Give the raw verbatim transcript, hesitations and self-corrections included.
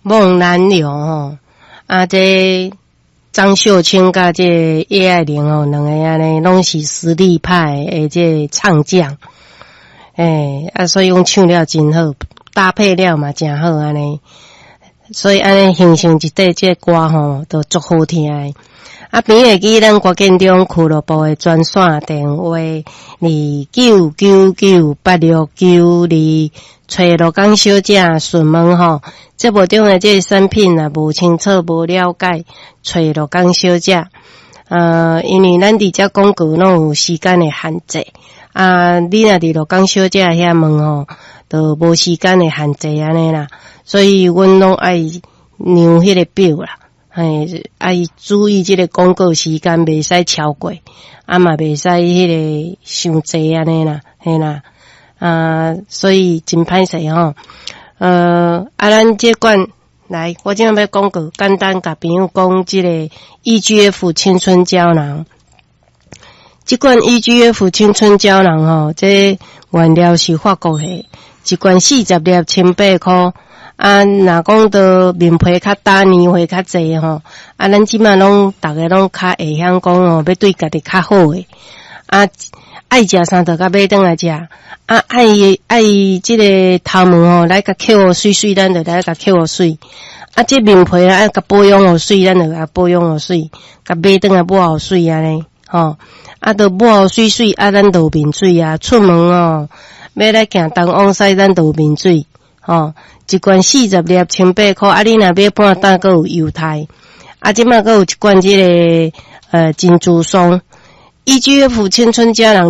梦南流吼，啊这张秀清甲这叶爱玲哦，两个安尼拢是实力派的这唱将，诶、欸、啊，所以讲唱了真好，搭配了嘛真好安尼，所以安尼形成一块这歌吼，都足好听的。啊，边会记咱国建中俱乐部的专线电话二九九九八六九二，找罗江小姐询问吼，节目中的这产品啊无清楚无了解，找罗江小姐。呃，因为咱伫遮广告拢有时间的限制，啊，你若伫罗江小姐遐问吼，就无时间的限制安尼啦，所以阮拢爱让迄个表啦。嘿，爱注意这个广告时间袂使超过，啊嘛袂使迄个伤济安尼啦，嘿啦，啊，所以真歹势吼。呃，啊，咱这款来，我今日要广告，简单甲朋友讲这个 E G F 青春胶囊。这款 E G F 青春胶囊吼，这原料是法国的，一罐四十粒，千八块。啊，若讲到面皮较大，年岁较济吼，啊，咱即满拢逐个拢较会晓讲哦，要对家己较好诶。啊，爱食啥就甲买转来食，啊，爱爱即个头毛吼，来甲扣互水水，咱就来甲扣互水。啊，即面皮爱甲保养互水，咱就甲保养互水，甲买转来抹互水安尼，吼。啊，都抹互水水，啊，咱就有面水啊，出门哦，要来行东往西，咱就有面水。吼，一罐四十粒，千八块。啊，你若买半担，阁有优待。啊，即摆阁有一罐即、这个呃金珠松 E G F 青春胶囊。